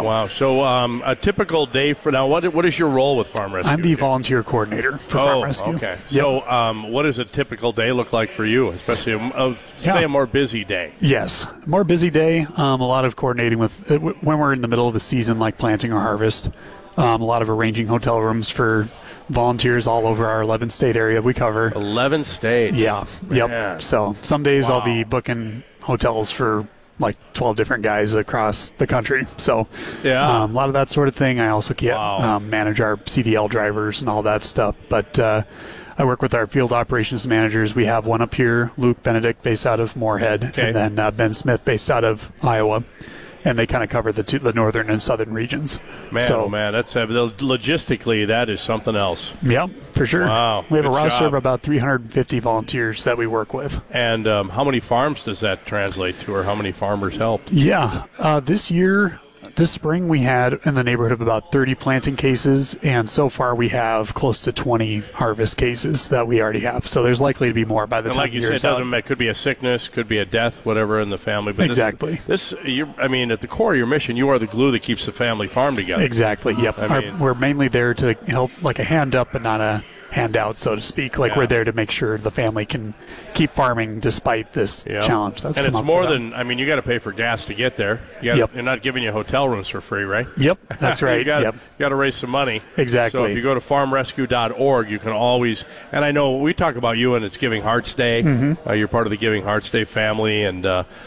Wow. So a typical day for now, what is your role with Farm Rescue? I'm the volunteer coordinator for Farm Rescue. Okay. Yep. So what does a typical day look like for you, especially a more busy day? Yes, more busy day. A lot of coordinating with when we're in the middle of the season, like planting or harvest. A lot of arranging hotel rooms for volunteers all over our 11-state area we cover. 11 states. Yeah. Man. Yep. So some days I'll be booking hotels for like 12 different guys across the country. So a lot of that sort of thing. I also manage our CDL drivers and all that stuff. But I work with our field operations managers. We have one up here, Luke Benedict, based out of Moorhead, and then Ben Smith, based out of Iowa. And they kind of cover the northern and southern regions. Man, that's logistically, that is something else. Yep, for sure. Wow, we have a roster of about 350 volunteers that we work with. And how many farms does that translate to, or how many farmers helped? Yeah, this spring we had in the neighborhood of about 30 planting cases, and so far we have close to 20 harvest cases that we already have. So there's likely to be more by the time the year is out. It could be a sickness, could be a death, whatever in the family. But exactly. At the core of your mission, you are the glue that keeps the family farm together. Exactly. Yep. We're mainly there to help, like a hand up, but not a handout, so to speak. We're there to make sure the family can keep farming despite this challenge that's come up. And it's more than, you got to pay for gas to get there. You're not giving you hotel rooms for free, right? Yep, that's right. You got to raise some money. Exactly. So if you go to farmrescue.org, you can always, and I know we talk about you and it's Giving Hearts Day. Mm-hmm. You're part of the Giving Hearts Day family, and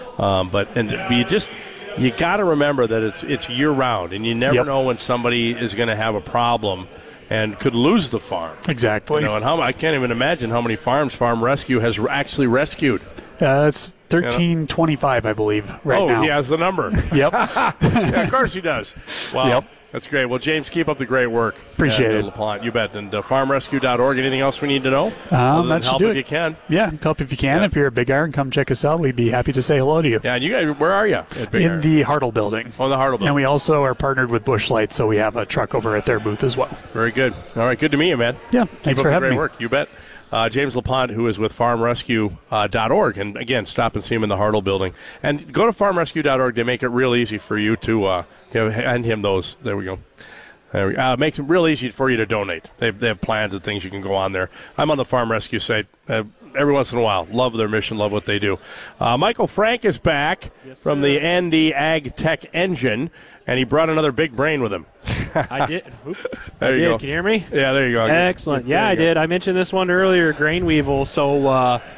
you got to remember that it's year round, and you never know when somebody is going to have a problem and could lose the farm. Exactly. And I can't even imagine how many farms Farm Rescue has actually rescued. It's 1325, I believe, now. Oh, he has the number. Yep. Yeah, of course he does. Wow. Yep. That's great. Well, James, keep up the great work. Appreciate it. LaPlante, you bet. And farmrescue.org, anything else we need to know? That help if you can. Yeah, help if you can. Yeah. If you're at Big Iron, come check us out. We'd be happy to say hello to you. Yeah, and you guys, where are you at Big Iron? In the Hartle building. Oh, the Hartle building. And we also are partnered with Busch Light, so we have a truck over at their booth as well. Very good. All right, good to meet you, man. Yeah, thanks for having me. Keep up the great work. You bet. James LaPlante, who is with farmrescue.org. And, again, stop and see him in the Hartle building. And go to farmrescue.org. They make it real easy for you to hand him those. There we go. Makes it real easy for you to donate. They have plans and things you can go on there. I'm on the Farm Rescue site every once in a while. Love their mission, love what they do. Michael Frank is back from the Andy Ag Tech Engine, and he brought another big brain with him. I did. There you go. Can you hear me? Yeah, there you go. Excellent. Yeah, I did. I mentioned this one earlier, grain weevil. So,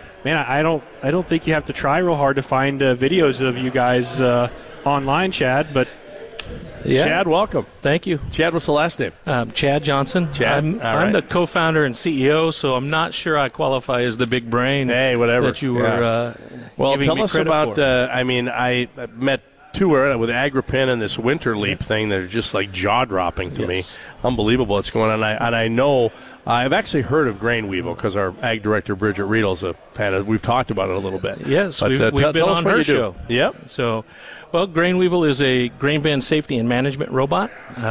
I don't think you have to try real hard to find videos of you guys online, Chad, but yeah. Chad, welcome. Thank you. Chad, what's the last name? Chad Johnson. Chad. I'm the co-founder and CEO, so I'm not sure I qualify as the big brain. Hey, whatever. That you were giving tell me us credit about, for. I met two with Agripin and this winter leap thing that are just like jaw-dropping to me. Unbelievable what's going on. And I know I've actually heard of grain weevil because our ag director, Bridget Riedel's a fan of. We've talked about it a little bit. Yes, but, we've been on her show. Yep. So, grain weevil is a grain bin safety and management robot.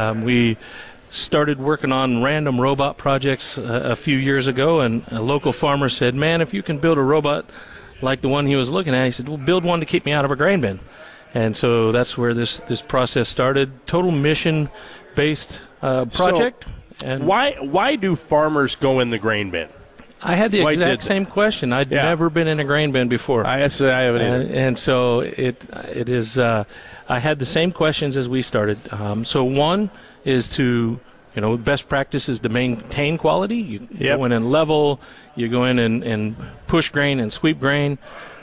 We started working on random robot projects a few years ago, and a local farmer said, man, if you can build a robot like the one he was looking at, he said, well, build one to keep me out of a grain bin. And so that's where this process started. Total mission-based project. So and why do farmers go in the grain bin? I had the exact same question. I'd never been in a grain bin before. I haven't either. And so it is. I had the same questions as we started. So one is to, best practice is to maintain quality. You go in and level. You go in and push grain and sweep grain.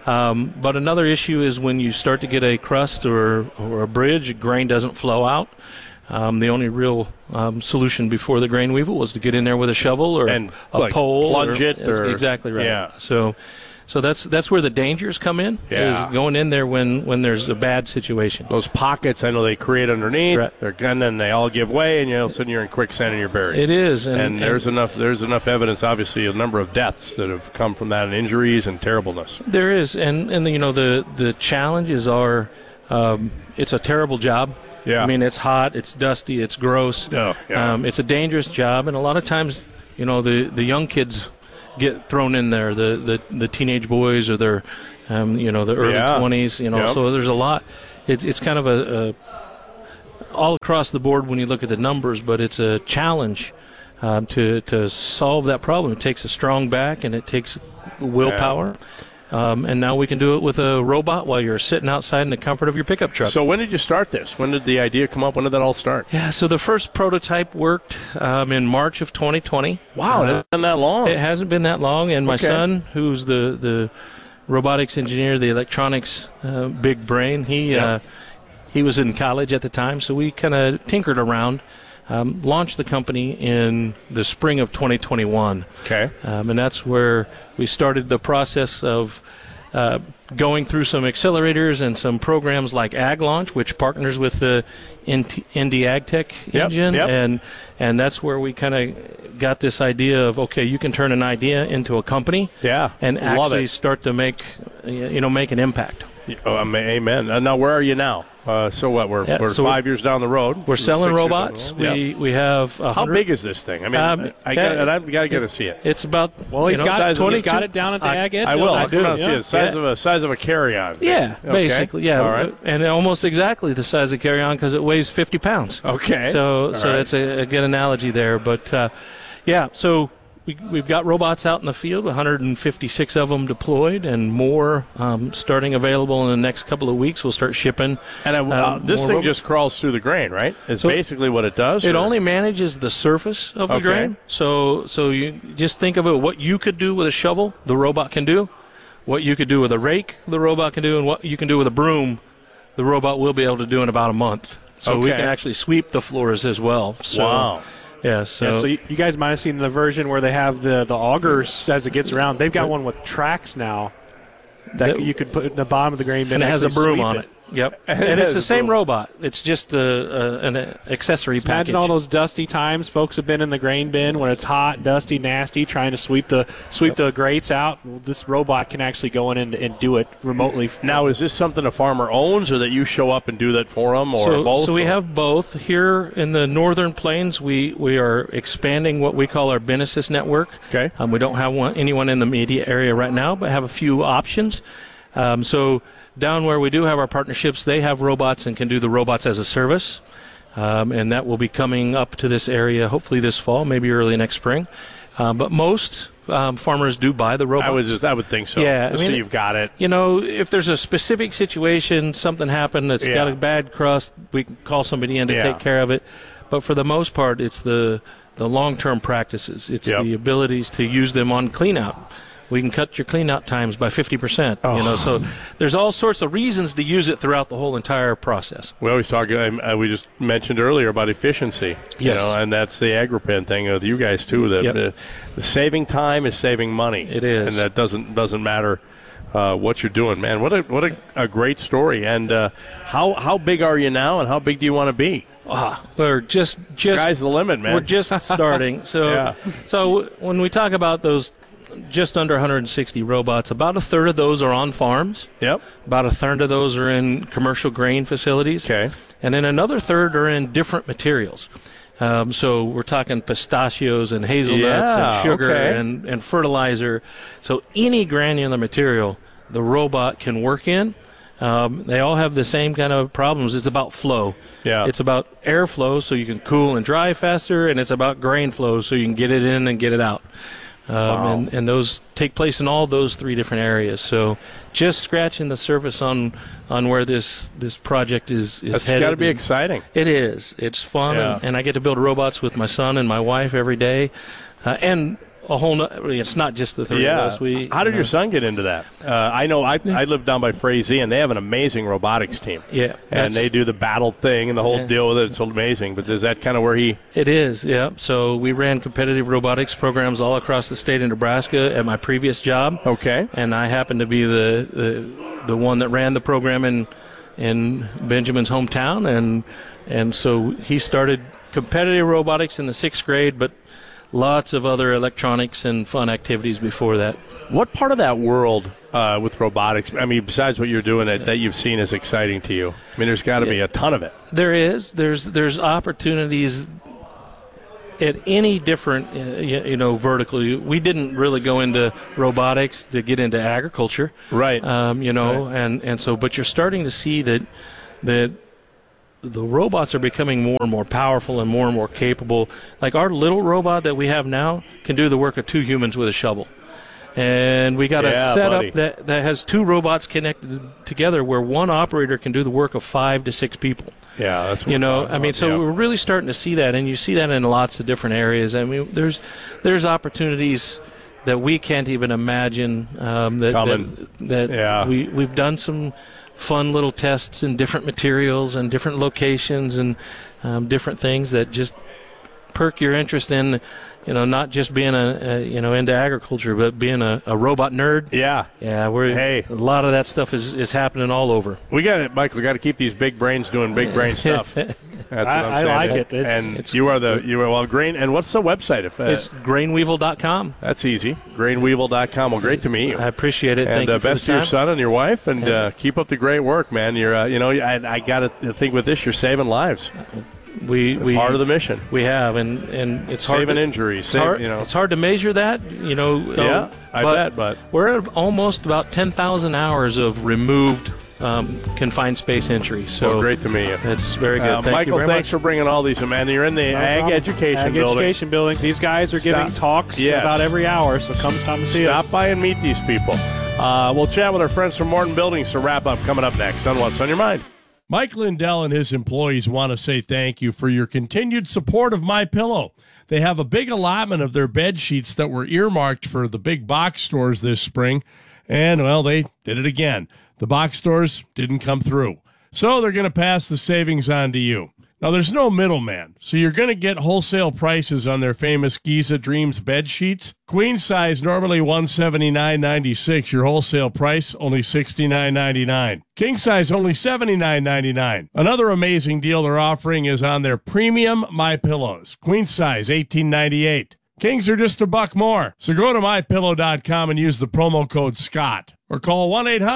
But another issue is when you start to get a crust or a bridge, grain doesn't flow out. The only real solution before the grain weevil was to get in there with a shovel or a pole. Plunge it. Exactly right. Yeah. So that's where the dangers come in, is going in there when there's a bad situation. Those pockets, I know they create underneath. Right. They're and then they all give way, and all of a sudden you're in quicksand and you're buried. It is. And there's enough evidence, obviously, a number of deaths that have come from that, and injuries and terribleness. There is. And the challenges are it's a terrible job. Yeah. I mean, it's hot, it's dusty, it's gross. Oh, yeah. It's a dangerous job, and a lot of times, the young kids get thrown in there, the teenage boys or their, the early 20s, So there's a lot. It's kind of all across the board when you look at the numbers, but it's a challenge to solve that problem. It takes a strong back and it takes willpower. And now we can do it with a robot while you're sitting outside in the comfort of your pickup truck. So when did you start this? When did the idea come up? When did that all start? Yeah, so the first prototype worked in March of 2020. Wow, it hasn't been that long. It hasn't been that long, and my son, who's the robotics engineer, the electronics big brain, he was in college at the time, so we kind of tinkered around. Launched the company in the spring of 2021. Okay. And that's where we started the process of going through some accelerators and some programs like Ag Launch, which partners with the Indy AgTech engine. And that's where we kind of got this idea of, okay, you can turn an idea into a company and actually start to make an impact. Amen. Now, where are you now? So what? We're 5 years down the road. We're selling robots. We have how big is this thing? I mean, I got to get to see it. It's about he's got it down at the Ag Ed. I will. I'll come out and see it. Size of a carry-on. Yeah, basically. Yeah, all right. And almost exactly the size of carry-on because it weighs 50 pounds. Okay. So that's a good analogy there. But so. We've got robots out in the field, 156 of them deployed, and more starting available in the next couple of weeks. We'll start shipping. And this thing just crawls through the grain, right? It's basically what it does? It only manages the surface of the grain. So you just think of it, what you could do with a shovel, the robot can do. What you could do with a rake, the robot can do. And what you can do with a broom, the robot will be able to do in about a month. So we can actually sweep the floors as well. So, wow. Yeah, so you guys might have seen the version where they have the augers as it gets around. They've got one with tracks now that you could put in the bottom of the grain bin. And it has a broom on it. Yep. And it's the same robot. It's just an accessory package. Imagine all those dusty times folks have been in the grain bin when it's hot, dusty, nasty, trying to sweep the grates out. This robot can actually go in and do it remotely. Now, is this something a farmer owns or that you show up and do that for them, or both? So we have both. Here in the Northern Plains, we are expanding what we call our Benesis network. Okay. We don't have anyone in the immediate area right now, but have a few options. So down where we do have our partnerships, they have robots and can do the robots as a service. And that will be coming up to this area hopefully this fall, maybe early next spring. But most farmers do buy the robots. I would think so. Yeah, so you've got it. If there's a specific situation, something happened that's got a bad crust, we can call somebody in to take care of it. But for the most part, it's the long-term practices. It's the abilities to use them on clean-out. We can cut your clean-out times by 50%. So there's all sorts of reasons to use it throughout the whole entire process. We always talk. We just mentioned earlier about efficiency. Yes. And that's the Agripen thing with you guys too. That the saving time is saving money. It is, and that doesn't matter what you're doing, man. What a great story. And how big are you now, and how big do you want to be? We're just sky's the limit, man. We're just starting. So when we talk about those just under 160 robots, about a third of those are on farms. Yep. About a third of those are in commercial grain facilities. Okay. And then another third are in different materials. So we're talking pistachios and hazelnuts and sugar and fertilizer. So any granular material the robot can work in. They all have the same kind of problems. It's about flow. Yeah. It's about airflow so you can cool and dry faster, and it's about grain flow so you can get it in and get it out. And those take place in all those three different areas. So just scratching the surface on where this project is That's headed. It's got to be exciting. It is. It's fun, and I get to build robots with my son and my wife every day. And it's not just the three of us. How did your son get into that? I know I live down by Frazee, and they have an amazing robotics team. Yeah. And they do the battle thing and the whole deal with it. It's amazing. But is that kind of where he... It is, yeah. So we ran competitive robotics programs all across the state of Nebraska at my previous job. Okay. And I happened to be the one that ran the program in Benjamin's hometown. And so he started competitive robotics in the 6th grade, but lots of other electronics and fun activities before that. What part of that world with robotics, I mean, besides what you're doing that you've seen is exciting to you? I mean, there's got to be a ton of it. There is. There's opportunities at any different, vertical. We didn't really go into robotics to get into agriculture. Right. And so, but you're starting to see that the robots are becoming more and more powerful and more capable. Like our little robot that we have now can do the work of 2 humans with a shovel. And we got a setup that has 2 robots connected together where one operator can do the work of 5 to 6 people. Yeah, that's what we're really starting to see that, and you see that in lots of different areas. I mean, there's opportunities that we can't even imagine. We've done some fun little tests in different materials and different locations and different things that just perk your interest in, not just being into agriculture, but being a robot nerd. Yeah. A lot of that stuff is happening all over. We got it, Mike. We got to keep these big brains doing big brain stuff. That's what I'm saying. I like it. Grain. And what's the website? It's grainweevil.com. That's easy. Grainweevil.com. Well, great to meet you. I appreciate it. And Thank you for best to your son and your wife, and keep up the great work, man. You're, I got to think with this, you're saving lives. We part of the mission. We have, and it's saving injuries. It's hard to measure that, But we're at almost about 10,000 hours of removed confined space entry. So great to meet you. That's very good. Michael, thanks for bringing all these, man. You're in the Ag Education Building. These guys are giving talks about every hour, so come stop and see us. Stop by and meet these people. We'll chat with our friends from Morton Buildings to wrap up. Coming up next on What's on Your Mind. Mike Lindell and his employees want to say thank you for your continued support of MyPillow. They have a big allotment of their bed sheets that were earmarked for the big box stores this spring, and, well, they did it again. The box stores didn't come through, so they're going to pass the savings on to you. Now, there's no middleman, so you're going to get wholesale prices on their famous Giza Dreams bed sheets. Queen size, normally $179.96. Your wholesale price, only $69.99. King size, only $79.99. Another amazing deal they're offering is on their premium MyPillows. Queen size, $18.98. Kings are just $1 more. So go to MyPillow.com and use the promo code SCOTT. Or call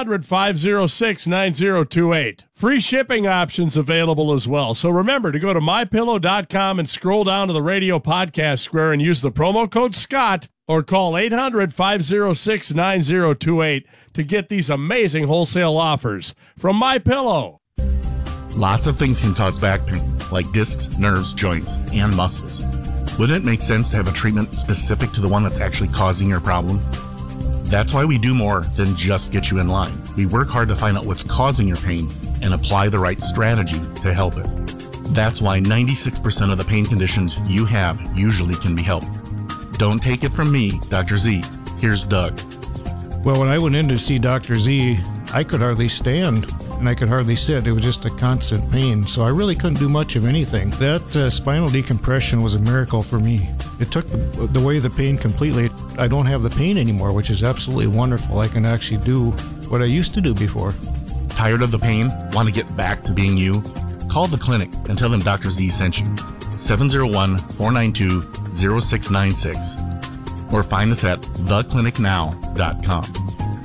1-800-506-9028. Free shipping options available as well. So remember to go to MyPillow.com and scroll down to the radio podcast square and use the promo code SCOTT. Or call 800-506-9028 to get these amazing wholesale offers from MyPillow. Lots of things can cause back pain, like discs, nerves, joints, and muscles. Wouldn't it make sense to have a treatment specific to the one that's actually causing your problem? That's why we do more than just get you in line. We work hard to find out what's causing your pain and apply the right strategy to help it. That's why 96% of the pain conditions you have usually can be helped. Don't take it from me, Dr. Z. Here's Doug. Well, when I went in to see Dr. Z, I could hardly stand and I could hardly sit. It was just a constant pain, so I really couldn't do much of anything. That spinal decompression was a miracle for me. It took the way the pain completely. I don't have the pain anymore, which is absolutely wonderful. I can actually do what I used to do before. Tired of the pain? Want to get back to being you? Call the clinic and tell them Dr. Z sent you. 701-492-0696. Or find us at theclinicnow.com.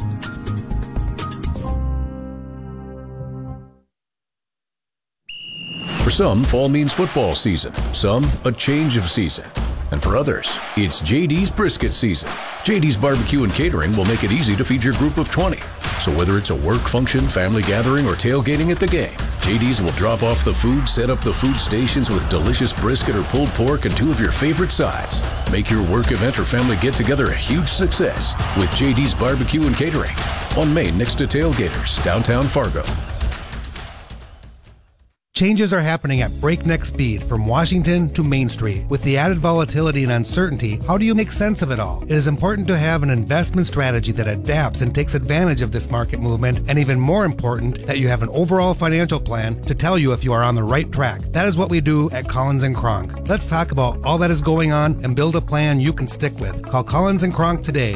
For some, fall means football season. Some, a change of season. And for others, it's JD's brisket season. JD's Barbecue and Catering will make it easy to feed your group of 20. So whether it's a work function, family gathering, or tailgating at the game, JD's will drop off the food, set up the food stations with delicious brisket or pulled pork and 2 of your favorite sides. Make your work event or family get-together a huge success with JD's Barbecue and Catering on Main next to Tailgaters, downtown Fargo. Changes are happening at breakneck speed from Washington to Main Street. With the added volatility and uncertainty, how do you make sense of it all? It is important to have an investment strategy that adapts and takes advantage of this market movement, and even more important, that you have an overall financial plan to tell you if you are on the right track. That is what we do at Collins & Kronk. Let's talk about all that is going on and build a plan you can stick with. Call Collins & Kronk today,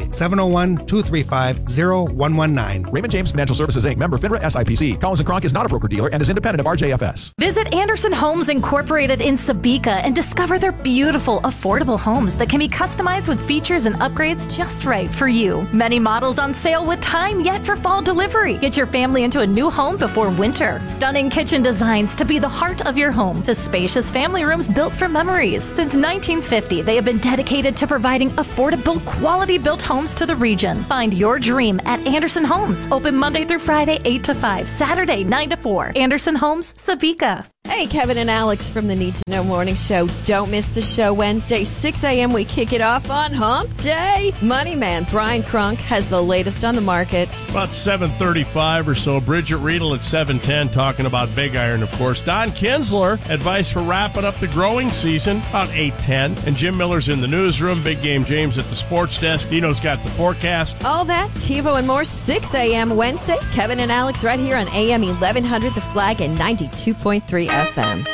701-235-0119. Raymond James Financial Services, Inc., member FINRA SIPC. Collins & Kronk is not a broker-dealer and is independent of RJFS. Visit Anderson Homes Incorporated in Sabika and discover their beautiful, affordable homes that can be customized with features and upgrades just right for you. Many models on sale with time yet for fall delivery. Get your family into a new home before winter. Stunning kitchen designs to be the heart of your home, to spacious family rooms built for memories. Since 1950, they have been dedicated to providing affordable, quality-built homes to the region. Find your dream at Anderson Homes. Open Monday through Friday, 8 to 5, Saturday, 9 to 4. Anderson Homes, Sabika. Hey, Kevin and Alex from the Need to Know Morning Show. Don't miss the show Wednesday, 6 a.m. We kick it off on Hump Day. Money Man Brian Crunk has the latest on the market. About 7:35 or so. Bridget Riedel at 7:10 talking about Big Iron, of course. Don Kinsler, advice for wrapping up the growing season, about 8:10. And Jim Miller's in the newsroom. Big Game James at the sports desk. Dino's got the forecast. All that, TiVo and more, 6 a.m. Wednesday. Kevin and Alex right here on AM 1100 The Flag and 92.3 FM.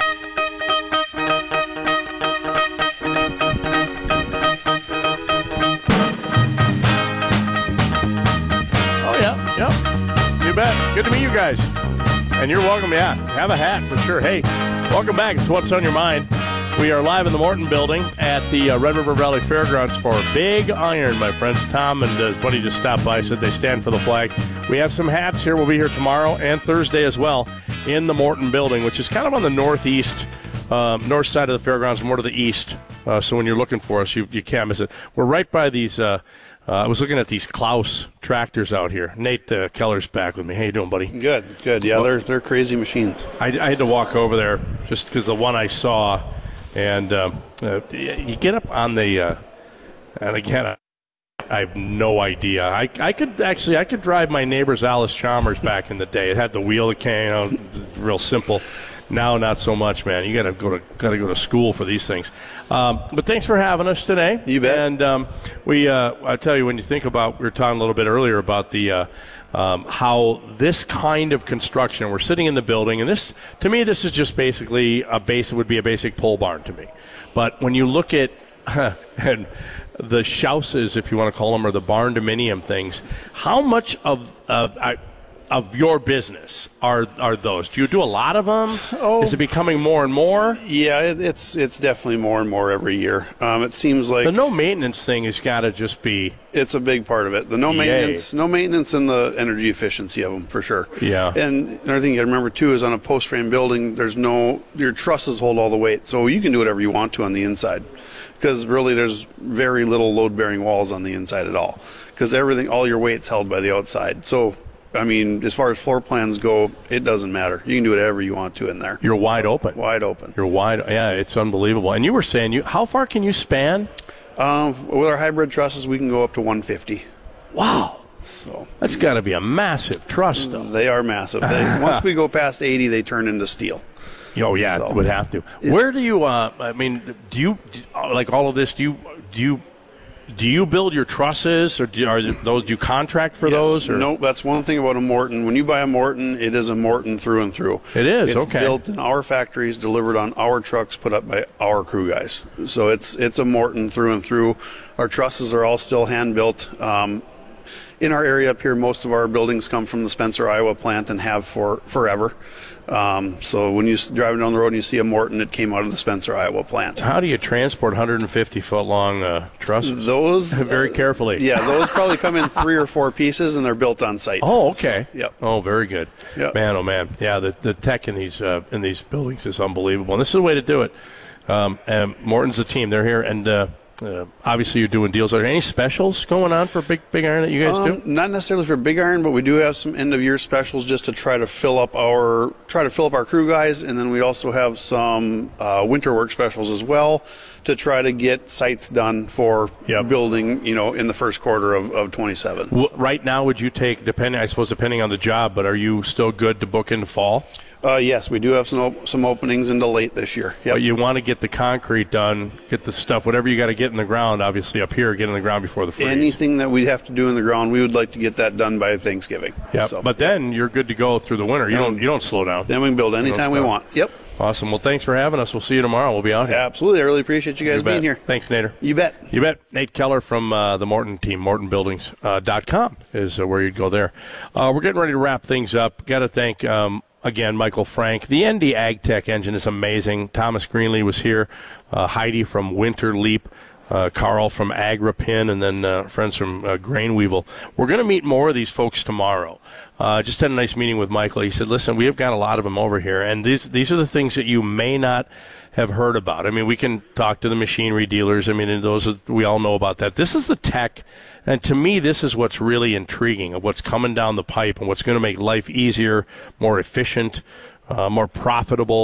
Oh, yeah, yep. You bet. Good to meet you guys. And you're welcome, yeah. Have a hat for sure. Hey, welcome back. It's What's on Your Mind. We are live in the Morton building at the Red River Valley Fairgrounds for Big Iron, my friends. Tom and his buddy just stopped by, said they stand for the flag. We have some hats here. We'll be here tomorrow and Thursday as well in the Morton building, which is kind of on the north side of the fairgrounds, more to the east. So when you're looking for us, you can't miss it. We're right by these. I was looking at these Klaus tractors out here. Nate Keller's back with me. How you doing, buddy? Good. Yeah, well, they're crazy machines. I had to walk over there just because the one I saw, and you get up on the, and again, I have no idea. I could drive my neighbor's Alice Chalmers back in the day. It had the wheel that came, real simple. Now, not so much, man. You got to go to school for these things. But thanks for having us today. You bet. And I tell you, when you think about, we were talking a little bit earlier about the how this kind of construction. We're sitting in the building, and this, to me, this is just basically it would be a basic pole barn to me. But when you look at and the Schausses, if you want to call them, or the barn dominium things, how much of your business are those? Do you do a lot of them? Oh, is it becoming more and more? Yeah, it's definitely more and more every year. It seems like the no maintenance thing has got to just be. It's a big part of it. The no maintenance, and the energy efficiency of them for sure. Yeah. And another thing you got to remember too is on a post frame building, your trusses hold all the weight, so you can do whatever you want to on the inside. Because really, there's very little load-bearing walls on the inside at all. Because all your weight's held by the outside. So, I mean, as far as floor plans go, it doesn't matter. You can do whatever you want to in there. You're wide open. Wide open. Yeah, it's unbelievable. And you were saying, how far can you span? With our hybrid trusses, we can go up to 150. Wow. So that's got to be a massive truss, though. They are massive. Once we go past 80, they turn into steel. Oh yeah, so, it would have to. Where do you? Do you like all of this? Do you build your trusses, or do you contract for those? Or? No, that's one thing about a Morton. When you buy a Morton, it is a Morton through and through. It is. It's okay. built in our factories, delivered on our trucks, put up by our crew guys. So it's a Morton through and through. Our trusses are all still hand built. In our area up here, most of our buildings come from the Spencer, Iowa plant and have for forever. So when you're driving down the road and you see a Morton, it came out of the Spencer, Iowa plant. How do you transport 150-foot long trusses? Those very carefully. Yeah, those probably come in 3 or 4 pieces, and they're built on site. Oh, okay. So, yep. Oh, very good. Yep. Man, oh man. Yeah, the tech in these buildings is unbelievable, and this is the way to do it. And Morton's the team; they're here, and obviously you're doing deals. Are there any specials going on for Big Iron that you guys do? Not necessarily for Big Iron, but we do have some end of year specials just to try to fill up our crew guys, and then we also have some winter work specials as well to try to get sites done for building, in the first quarter of 27. Right now, would you take, depending on the job, but are you still good to book into fall? Yes, we do have some openings into late this year. Yep. But you want to get the concrete done, get the stuff, whatever you got to get in the ground, obviously up here, get in the ground before the freeze. Anything that we have to do in the ground, we would like to get that done by Thanksgiving. Yeah, so, but then you're good to go through the winter. You don't slow down. Then we can build anytime we want. Yep. Awesome. Well, thanks for having us. We'll see you tomorrow. We'll be out here. Absolutely. I really appreciate you guys being here. Thanks, Nader. You bet. You bet. Nate Keller from the Morton team, mortonbuildings.com is where you'd go there. We're getting ready to wrap things up. Got to thank, again, Michael Frank. The ND AgTech engine is amazing. Thomas Greenlee was here. Heidi from Winter Leap. Carl from AgriPin, and then friends from Grain Weevil. We're going to meet more of these folks tomorrow. Just had a nice meeting with Michael. He said, listen, we have got a lot of them over here, and these are the things that you may not have heard about. I mean, we can talk to the machinery dealers. I mean, we all know about that. This is the tech, and to me, this is what's really intriguing of what's coming down the pipe and what's going to make life easier, more efficient, more profitable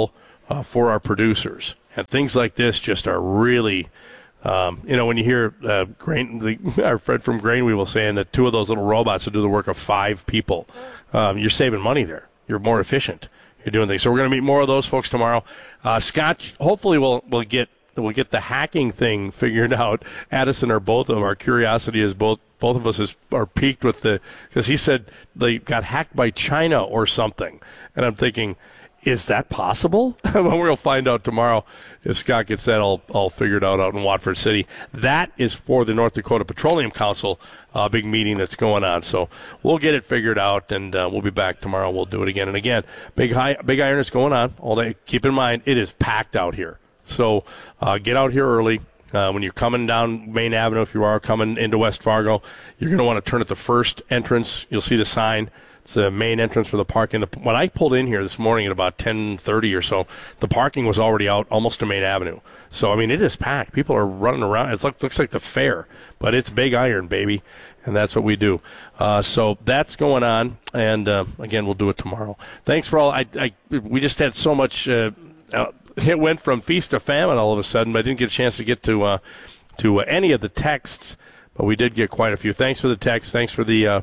for our producers. And things like this just are really, when you hear our friend from Grain Weevil saying that 2 of those little robots will do the work of 5 people, you're saving money there. You're more efficient. You're doing things. So we're going to meet more of those folks tomorrow. Scott, hopefully we'll get the hacking thing figured out. Addison or both of them. Our curiosity is both of us are piqued with because he said they got hacked by China or something. And I'm thinking, is that possible? Well, we'll find out tomorrow if Scott gets that all figured out in Watford City. That is for the North Dakota Petroleum Council big meeting that's going on. So we'll get it figured out, and we'll be back tomorrow. We'll do it again and again. Big Iron is going on all day. Keep in mind, it is packed out here. So get out here early. When you're coming down Main Avenue, if you are coming into West Fargo, you're going to want to turn at the first entrance. You'll see the sign. It's the main entrance for the parking. When I pulled in here this morning at about 10:30 or so, the parking was already out almost to Main Avenue. So, I mean, it is packed. People are running around. It looks like the fair, but it's Big Iron, baby, and that's what we do. So that's going on, and, again, we'll do it tomorrow. Thanks for all. We just had so much it went from feast to famine all of a sudden, but I didn't get a chance to get to any of the texts, but we did get quite a few. Thanks for the text. Thanks for the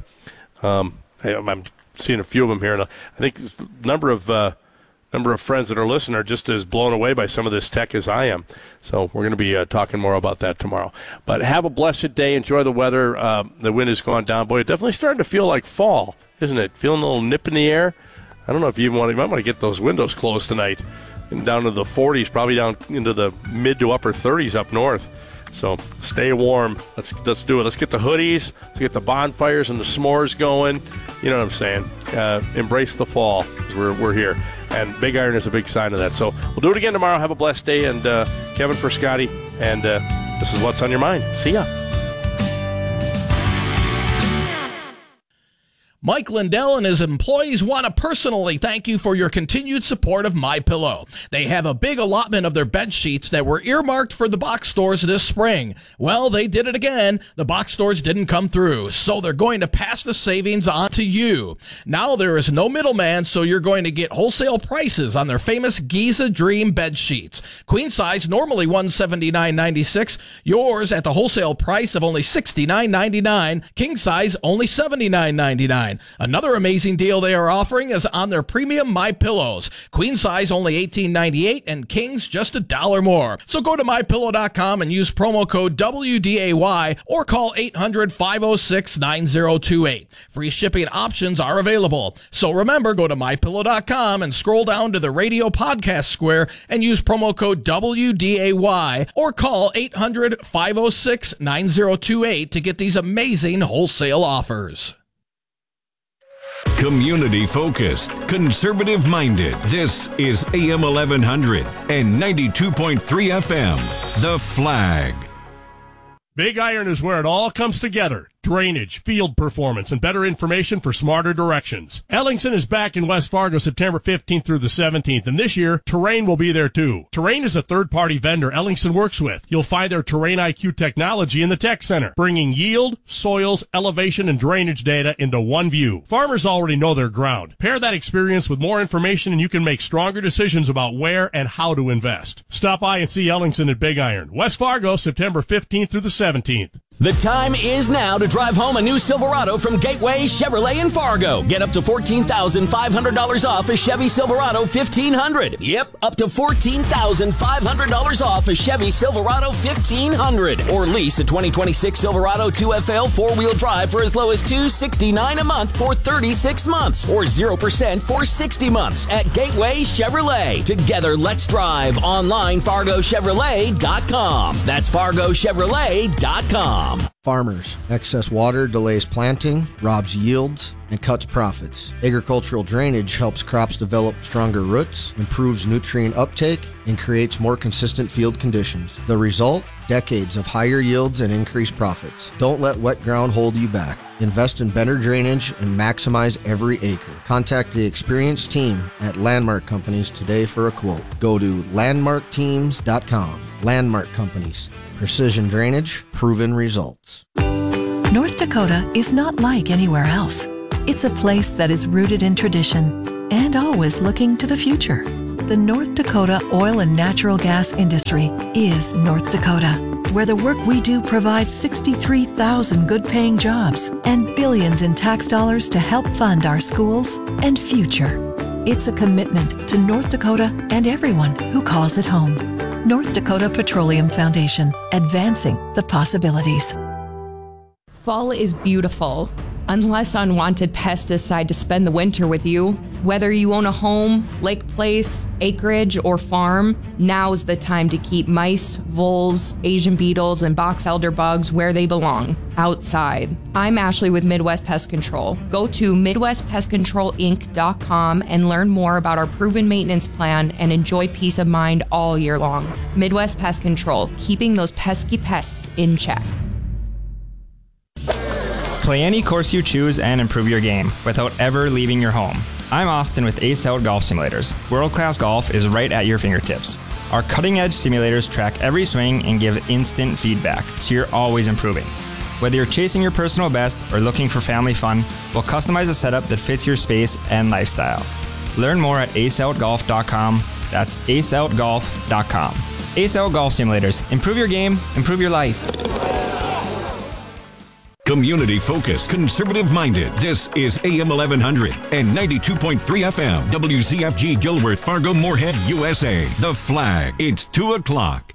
I'm seeing a few of them here, and I think a number of friends that are listening are just as blown away by some of this tech as I am. So we're going to be talking more about that tomorrow. But have a blessed day. Enjoy the weather. The wind has gone down. Boy, it's definitely starting to feel like fall, isn't it? Feeling a little nip in the air. I don't know if you might want to get those windows closed tonight. And down to the 40s, probably down into the mid to upper 30s up north. So stay warm. Let's do it. Let's get the hoodies. Let's get the bonfires and the s'mores going. You know what I'm saying? Embrace the fall, because we're here. And Big Iron is a big sign of that. So we'll do it again tomorrow. Have a blessed day. And Kevin for Scotty. And this is What's on Your Mind. See ya. Mike Lindell and his employees want to personally thank you for your continued support of MyPillow. They have a big allotment of their bed sheets that were earmarked for the box stores this spring. Well, they did it again. The box stores didn't come through, so they're going to pass the savings on to you. Now there is no middleman, so you're going to get wholesale prices on their famous Giza Dream bed sheets. Queen size, normally $179.96. Yours at the wholesale price of only $69.99. King size, only $79.99. Another amazing deal they are offering is on their premium MyPillows. Queen size only $18.98 and kings just $1 more. So go to MyPillow.com and use promo code WDAY or call 800-506-9028. Free shipping options are available. So remember, go to MyPillow.com and scroll down to the radio podcast square and use promo code WDAY or call 800-506-9028 to get these amazing wholesale offers. Community focused, conservative minded. This is AM 1100 and 92.3 FM. The Flag. Big Iron is where it all comes together. Drainage, field performance, and better information for smarter directions. Ellingson is back in West Fargo September 15th through the 17th, and this year, Terrain will be there too. Terrain is a third-party vendor Ellingson works with. You'll find their Terrain IQ technology in the Tech Center, bringing yield, soils, elevation, and drainage data into one view. Farmers already know their ground. Pair that experience with more information, and you can make stronger decisions about where and how to invest. Stop by and see Ellingson at Big Iron. West Fargo, September 15th through the 17th. The time is now to drive home a new Silverado from Gateway Chevrolet in Fargo. Get up to $14,500 off a Chevy Silverado 1500. Yep, up to $14,500 off a Chevy Silverado 1500. Or lease a 2026 Silverado 2FL 4-wheel drive for as low as $269 a month for 36 months. Or 0% for 60 months at Gateway Chevrolet. Together, let's drive. Online, FargoChevrolet.com. That's FargoChevrolet.com. Farmers, excess water delays planting, robs yields, and cuts profits. Agricultural drainage helps crops develop stronger roots, improves nutrient uptake, and creates more consistent field conditions. The result? Decades of higher yields and increased profits. Don't let wet ground hold you back. Invest in better drainage and maximize every acre. Contact the experienced team at Landmark Companies today for a quote. Go to landmarkteams.com. Landmark Companies. Precision drainage, proven results. North Dakota is not like anywhere else. It's a place that is rooted in tradition and always looking to the future. The North Dakota oil and natural gas industry is North Dakota, where the work we do provides 63,000 good-paying jobs and billions in tax dollars to help fund our schools and future. It's a commitment to North Dakota and everyone who calls it home. North Dakota Petroleum Foundation, advancing the possibilities. Fall is beautiful, unless unwanted pests decide to spend the winter with you. Whether you own a home, lake place, acreage, or farm, now's the time to keep mice, voles, Asian beetles, and box elder bugs where they belong, outside. I'm Ashley with Midwest Pest Control. Go to MidwestPestControlInc.com and learn more about our proven maintenance plan and enjoy peace of mind all year long. Midwest Pest Control, keeping those pesky pests in check. Play any course you choose and improve your game without ever leaving your home. I'm Austin with Ace Out Golf Simulators. World-class golf is right at your fingertips. Our cutting-edge simulators track every swing and give instant feedback, so you're always improving. Whether you're chasing your personal best or looking for family fun, we'll customize a setup that fits your space and lifestyle. Learn more at aceoutgolf.com. That's aceoutgolf.com. Ace Out Golf Simulators. Improve your game, improve your life. Community focused, conservative minded. This is AM 1100 and 92.3 FM. WCFG Gilworth, Fargo, Moorhead, USA. The Flag. It's 2 o'clock.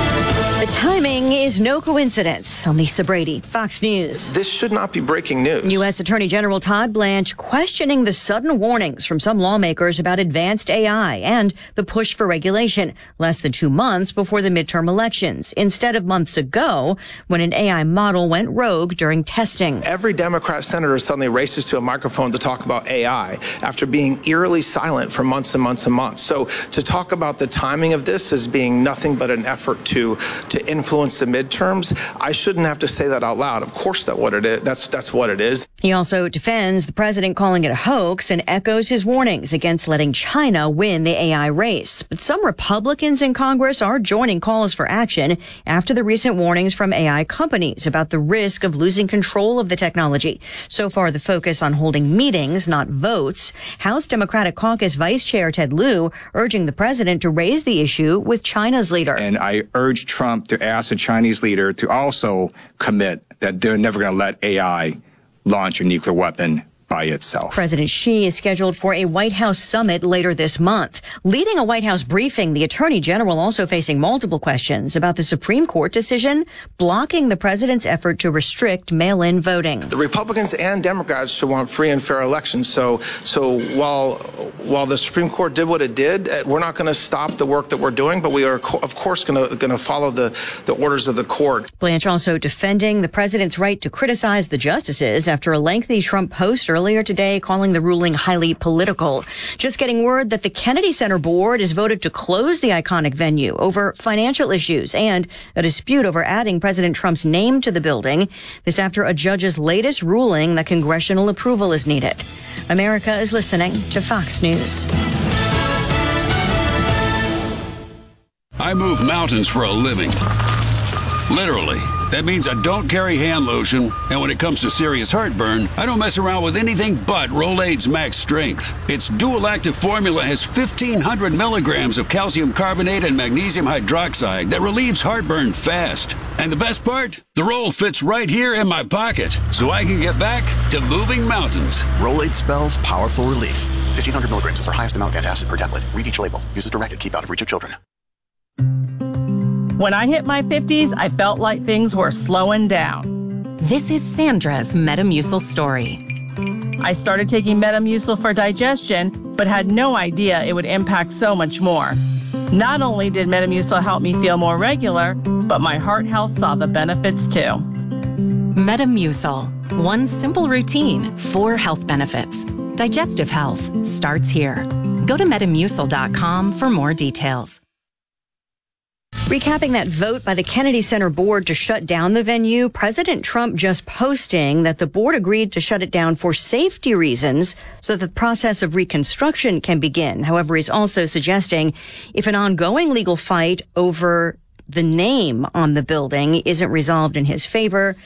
The timing is no coincidence. I'm Lisa Brady, Fox News. This should not be breaking news. U.S. Attorney General Todd Blanche questioning the sudden warnings from some lawmakers about advanced AI and the push for regulation less than 2 months before the midterm elections, instead of months ago when an AI model went rogue during testing. Every Democrat senator suddenly races to a microphone to talk about AI after being eerily silent for months and months and months. So to talk about the timing of this as being nothing but an effort to influence the midterms, I shouldn't have to say that out loud. Of course that's what it is. That's what it is. He also defends the president calling it a hoax and echoes his warnings against letting China win the AI race. But some Republicans in Congress are joining calls for action after the recent warnings from AI companies about the risk of losing control of the technology. So far, the focus on holding meetings, not votes. House Democratic Caucus Vice Chair Ted Lieu urging the president to raise the issue with China's leader. And I urge Trump to ask the Chinese leader to also commit that they're never going to let AI launch a nuclear weapon by itself. President Xi is scheduled for a White House summit later this month. Leading a White House briefing, the Attorney General also facing multiple questions about the Supreme Court decision blocking the president's effort to restrict mail-in voting. The Republicans and Democrats should want free and fair elections. So while the Supreme Court did what it did, we're not going to stop the work that we're doing, but we are, of course, going to follow the orders of the court. Blanche also defending the president's right to criticize the justices after a lengthy Trump post earlier today calling the ruling highly political. Just getting word that the Kennedy Center board has voted to close the iconic venue over financial issues and a dispute over adding President Trump's name to the building. This after a judge's latest ruling that congressional approval is needed. America is listening to Fox News. I move mountains for a living. Literally. That means I don't carry hand lotion, and when it comes to serious heartburn, I don't mess around with anything but Rolaids Max Strength. Its dual-active formula has 1,500 milligrams of calcium carbonate and magnesium hydroxide that relieves heartburn fast. And the best part? The roll fits right here in my pocket, so I can get back to moving mountains. Rolaids spells powerful relief. 1,500 milligrams is our highest amount of antacid per tablet. Read each label. Use as directed. Keep out of reach of children. When I hit my 50s, I felt like things were slowing down. This is Sandra's Metamucil story. I started taking Metamucil for digestion, but had no idea it would impact so much more. Not only did Metamucil help me feel more regular, but my heart health saw the benefits too. Metamucil. One simple routine, 4 health benefits. Digestive health starts here. Go to Metamucil.com for more details. Recapping that vote by the Kennedy Center board to shut down the venue, President Trump just posting that the board agreed to shut it down for safety reasons so that the process of reconstruction can begin. However, he's also suggesting if an ongoing legal fight over the name on the building isn't resolved in his favor,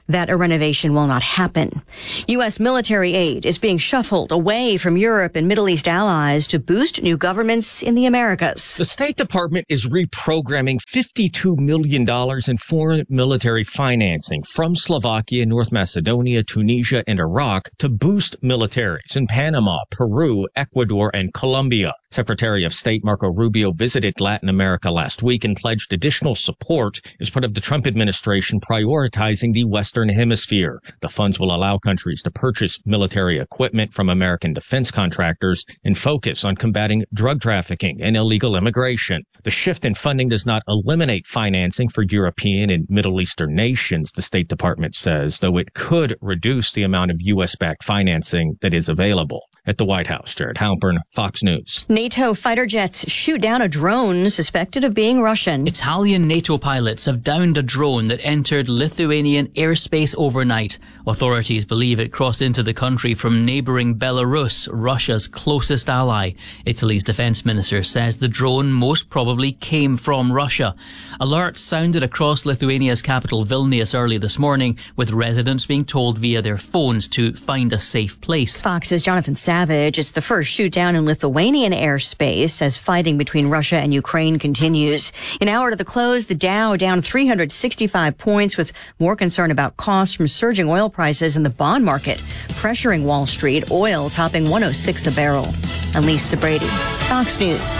that a renovation will not happen. U.S. military aid is being shuffled away from Europe and Middle East allies to boost new governments in the Americas. The State Department is reprogramming $52 million in foreign military financing from Slovakia, North Macedonia, Tunisia, and Iraq to boost militaries in Panama, Peru, Ecuador, and Colombia. Secretary of State Marco Rubio visited Latin America last week and pledged additional support as part of the Trump administration prioritizing the Western Hemisphere. The funds will allow countries to purchase military equipment from American defense contractors and focus on combating drug trafficking and illegal immigration. The shift in funding does not eliminate financing for European and Middle Eastern nations, the State Department says, though it could reduce the amount of U.S.-backed financing that is available. At the White House, Jared Halpern, Fox News. NATO fighter jets shoot down a drone suspected of being Russian. Italian NATO pilots have downed a drone that entered Lithuanian airspace overnight. Authorities believe it crossed into the country from neighbouring Belarus, Russia's closest ally. Italy's defence minister says the drone most probably came from Russia. Alerts sounded across Lithuania's capital Vilnius early this morning, with residents being told via their phones to find a safe place. Fox's Jonathan Savage. It's the first shoot down in Lithuanian airspace as fighting between Russia and Ukraine continues. An hour to the close, the Dow down 365 points with more concern about costs from surging oil prices in the bond market, pressuring Wall Street, oil topping $106 a barrel. I'm Lisa Brady, Fox News.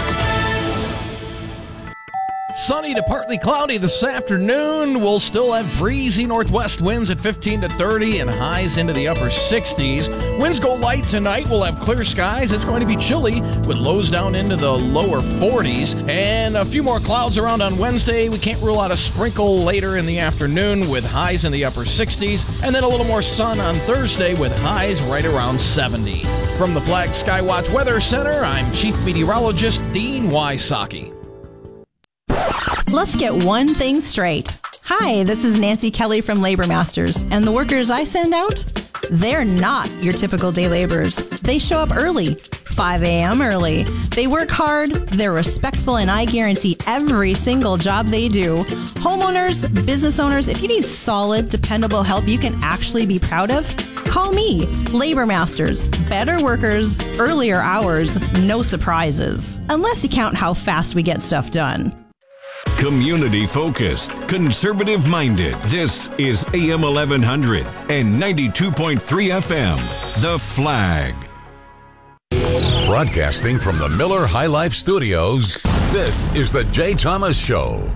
Sunny to partly cloudy this afternoon. We'll still have breezy northwest winds at 15 to 30 and highs into the upper 60s. Winds go light tonight. We'll have clear skies. It's going to be chilly with lows down into the lower 40s. And a few more clouds around on Wednesday. We can't rule out a sprinkle later in the afternoon with highs in the upper 60s. And then a little more sun on Thursday with highs right around 70. From the Flag Skywatch Weather Center, I'm Chief Meteorologist Dean Wysocki. Let's get one thing straight. Hi, this is Nancy Kelly from Labor Masters, and the workers I send out, they're not your typical day laborers. They show up early, 5 a.m. early. They work hard, they're respectful, and I guarantee every single job they do. Homeowners, business owners, if you need solid, dependable help you can actually be proud of, call me. Labor Masters. Better workers, earlier hours, no surprises. Unless you count how fast we get stuff done. Community focused, conservative minded. This is AM 1100 and 92.3 FM. The Flag. Broadcasting from the Miller High Life Studios, this is the Jay Thomas Show.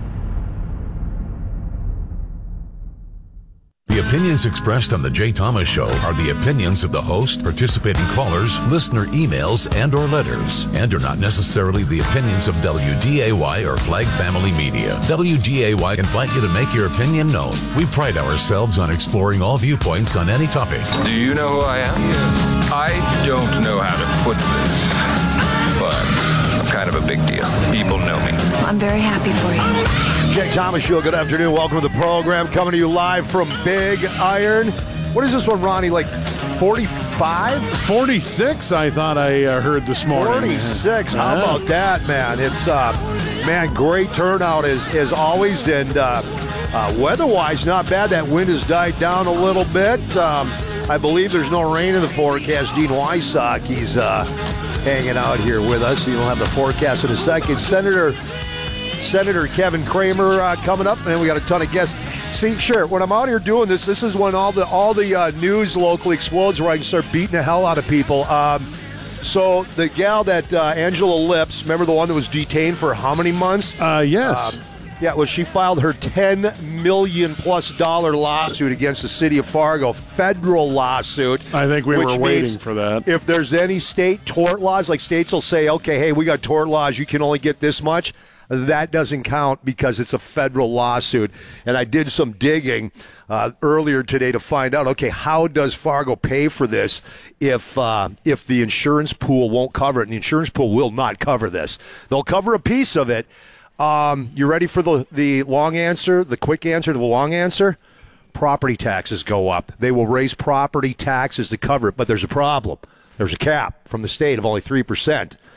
The opinions expressed on the Jay Thomas Show are the opinions of the host, participating callers, listener emails, and or letters, and are not necessarily the opinions of WDAY or Flag Family Media. WDAY invite you to make your opinion known. We pride ourselves on exploring all viewpoints on any topic. Do you know who I am? I don't know how to put this, but I'm kind of a big deal. People know me. I'm very happy for you. Jay Thomas Show, good afternoon. Welcome to the program. Coming to you live from Big Iron. What is this one, Ronnie, like 45? 46, I thought I heard this morning. 46, how about that, man? It's, man, great turnout as always, and weather-wise, not bad. That wind has died down a little bit. I believe there's no rain in the forecast. Dean Wysocki's hanging out here with us. You'll have the forecast in a second. Senator Kevin Cramer coming up, and we got a ton of guests. See, sure, when I'm out here doing this is when all the news locally explodes, where I can start beating the hell out of people. So the gal that Angela Lips, remember the one that was detained for how many months? Yes. Yeah, well, she filed her $10 million+ lawsuit against the city of Fargo, federal lawsuit. I think we were waiting for that. If there's any state tort laws, like states will say, okay, hey, we got tort laws, you can only get this much. That doesn't count because it's a federal lawsuit. And I did some digging earlier today to find out, okay, how does Fargo pay for this if the insurance pool won't cover it? And the insurance pool will not cover this. They'll cover a piece of it. You ready for the long answer, the quick answer to the long answer? Property taxes go up. They will raise property taxes to cover it, but there's a problem. There's a cap from the state of only 3%.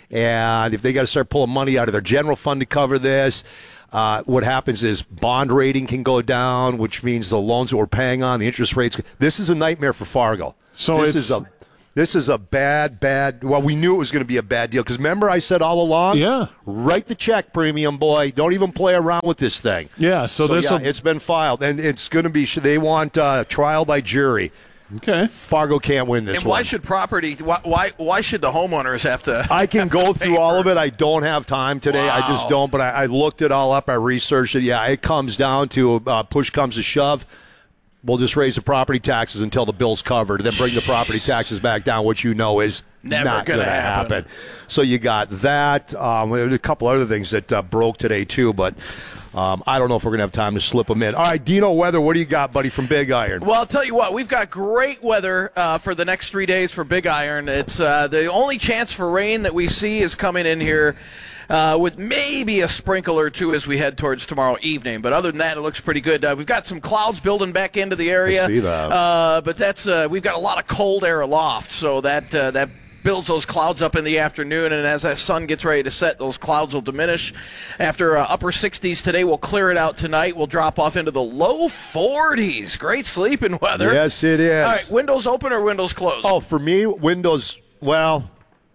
And if they got to start pulling money out of their general fund to cover this, what happens is bond rating can go down, which means the loans that we're paying on, the interest rates. This is a nightmare for Fargo. So This is a bad, well, we knew it was going to be a bad deal because remember I said all along, write the check, premium boy. Don't even play around with this thing. Yeah, so it's been filed, and it's going to be, they want trial by jury. Okay. Fargo can't win this And why one. should why should the homeowners have to? I can go through all of it. I don't have time today. Wow. I just don't, but I looked it all up. I researched it. Yeah, it comes down to push comes to shove. We'll just raise the property taxes until the bill's covered, then bring the property taxes back down, which you know is Never not going to happen. So you got that. There's a couple other things that broke today, too, but I don't know if we're going to have time to slip them in. All right, Dino Weather, what do you got, buddy, from Big Iron? Well, I'll tell you what, we've got great weather for the next 3 days for Big Iron. It's the only chance for rain that we see is coming in here. With maybe a sprinkle or two as we head towards tomorrow evening. But other than that, it looks pretty good. We've got some clouds building back into the area. I see that. But that's we've got a lot of cold air aloft, so that builds those clouds up in the afternoon, and as that sun gets ready to set, those clouds will diminish. After upper 60s today, we'll clear it out tonight. We'll drop off into the low 40s. Great sleeping weather. Yes, it is. All right, windows open or windows closed? Oh, for me, windows, well,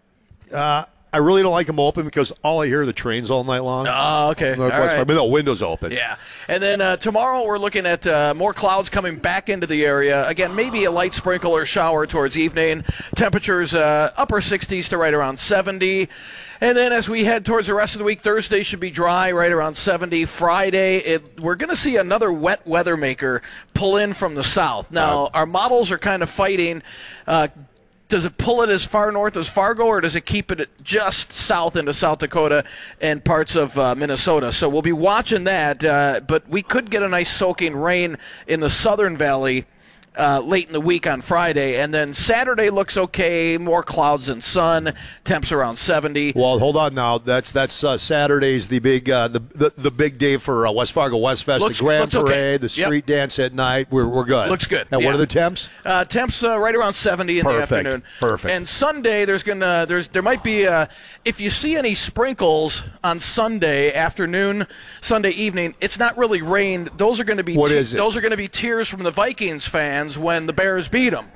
I really don't like them open because all I hear are the trains all night long. Oh, okay. All right. But no, windows open. Yeah. And then tomorrow we're looking at more clouds coming back into the area. Again, maybe a light sprinkle or shower towards evening. Temperatures upper 60s to right around 70. And then as we head towards the rest of the week, Thursday should be dry, right around 70. Friday, we're going to see another wet weather maker pull in from the south. Now, our models are kind of fighting. Does it pull it as far north as Fargo, or does it keep it just south into South Dakota and parts of Minnesota? So we'll be watching that, but we could get a nice soaking rain in the southern valley late in the week on Friday. And then Saturday looks okay, more clouds and sun, temps around 70. Well, hold on now. That's Saturday's the big the big day for West Fargo West Fest, the Grand Parade, okay. the street dance at night. We're good. Looks good. And yeah. what are the temps? Temps right around 70 in the afternoon. Perfect. And Sunday there might be if you see any sprinkles on Sunday afternoon, Sunday evening, it's not really rain. Those are going to be those are going to be tears from the Vikings fans when the Bears beat them.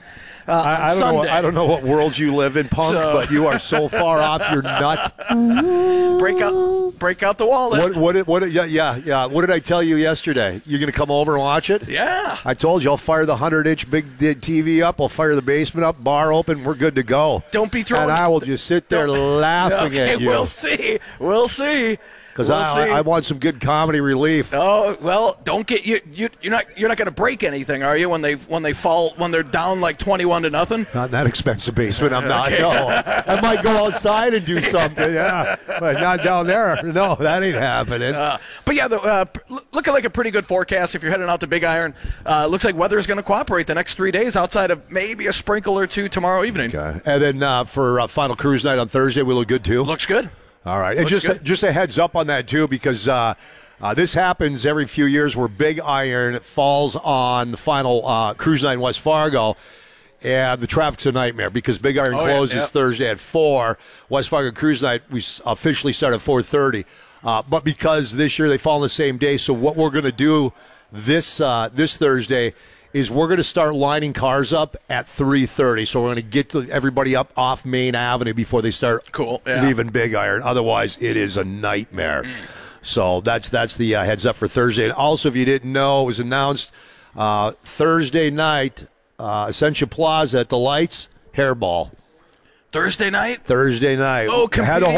I don't know what world you live in, punk, but you are so far off your nut. Break out the wallet. What did I tell you yesterday? You're going to come over and watch it? Yeah. I told you I'll fire the 100-inch big TV up. I'll fire the basement up, bar open. We're good to go. Don't be throwing. And I will just sit there laughing at you. We'll see. We'll see. Because I want some good comedy relief. Oh well, don't get you're not going to break anything, are you? When they're down like 21-0. Not in that expensive basement. I'm not. Okay. No, I might go outside and do something. Yeah, but not down there. No, that ain't happening. But yeah, looking like a pretty good forecast if you're heading out to Big Iron. Looks like weather is going to cooperate the next 3 days, outside of maybe a sprinkle or two tomorrow evening. Okay. And then for final cruise night on Thursday, we look good too. Looks good. All right, and just a heads up on that, too, because this happens every few years where Big Iron falls on the final cruise night in West Fargo, and the traffic's a nightmare because Big Iron closes Thursday at 4. West Fargo cruise night, we officially start at 4:30. But because this year they fall on the same day, so what we're going to do this Thursday is we're going to start lining cars up at 3:30. So we're going to get everybody up off Main Avenue before they start leaving Big Iron. Otherwise, it is a nightmare. So that's the heads up for Thursday. And also, if you didn't know, it was announced Thursday night, Essentia Plaza at the Lights, Hairball. Thursday night? Thursday night. Oh,